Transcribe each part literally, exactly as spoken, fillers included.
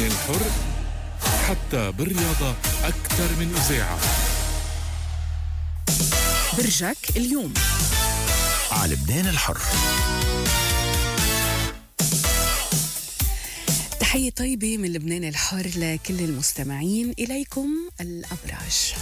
لبنان الحر حتى بالرياضة أكثر من إذاعة. برجك اليوم على لبنان الحر. تحية طيبة من لبنان الحر لكل المستمعين. إليكم الأبراج.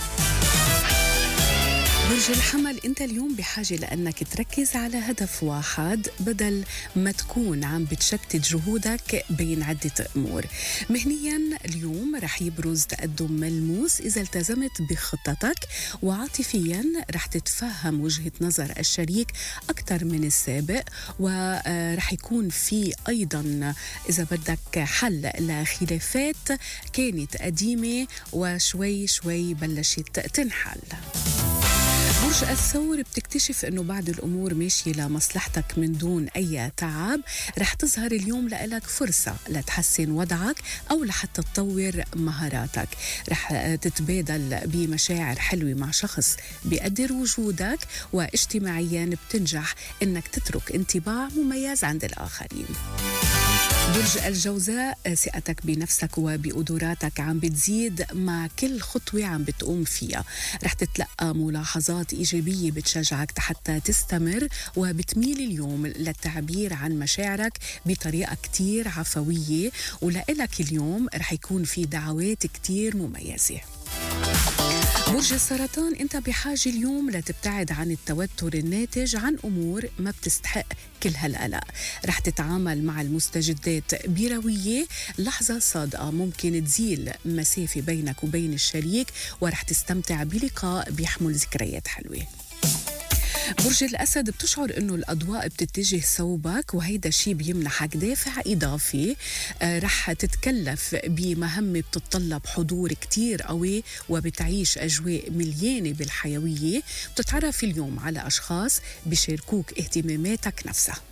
برج الحمل، انت اليوم بحاجة لأنك تركز على هدف واحد بدل ما تكون عم بتشتت جهودك بين عدة أمور. مهنيا اليوم رح يبرز تقدم ملموس إذا التزمت بخطتك، وعاطفيا رح تتفهم وجهة نظر الشريك أكثر من السابق، ورح يكون في أيضا إذا بدك حل لخلافات كانت قديمة وشوي شوي بلشت تنحل. برج الثور، بتكتشف أنه بعد الأمور ماشية لمصلحتك من دون أي تعب. رح تظهر اليوم لإلك فرصة لتحسن وضعك أو لحتى تطور مهاراتك. رح تتبادل بمشاعر حلوة مع شخص بيقدر وجودك، واجتماعيا بتنجح أنك تترك انطباع مميز عند الآخرين. برج الجوزاء، ثقتك بنفسك وبقدراتك عم بتزيد مع كل خطوة عم بتقوم فيها. رح تتلقى ملاحظات إيجابية بتشجعك حتى تستمر، وبتميل اليوم للتعبير عن مشاعرك بطريقة كتير عفوية، ولإلك اليوم رح يكون في دعوات كتير مميزة. برج السرطان، انت بحاجة اليوم لتبتعد عن التوتر الناتج عن أمور ما بتستحق كل هالقلق. رح تتعامل مع المستجدات بروية. لحظة صادقة ممكن تزيل مسافة بينك وبين الشريك، ورح تستمتع بلقاء بيحمل ذكريات حلوة. برج الأسد، بتشعر أنه الأضواء بتتجه صوبك، وهيدا الشيء بيمنحك دافع إضافي. آه رح تتكلف بمهمة بتتطلب حضور كتير قوي، وبتعيش أجواء مليانة بالحيوية. بتتعرف اليوم على أشخاص بيشاركوك اهتماماتك نفسها.